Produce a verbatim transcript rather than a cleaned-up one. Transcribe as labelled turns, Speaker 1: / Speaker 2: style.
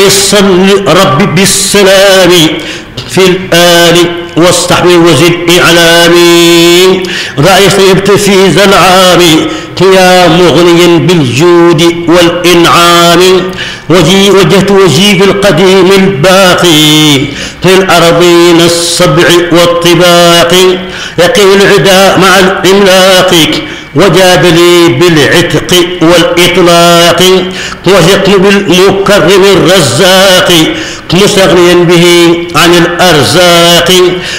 Speaker 1: عليه صل رب بالسلام في الآل واصطحب وزد إعلامي. رأيت يبتفي ذا العام يا مغنيا بالجود والإنعام. وجي وجهت وجهي بالقديم الباقي في الأرضين السبع والطباق. يقي العداء مع الإملاق وجاب لي بالعتق والإطلاق. وثقت بالمكرم الرزاق مستغنيا به عن الأرزاق.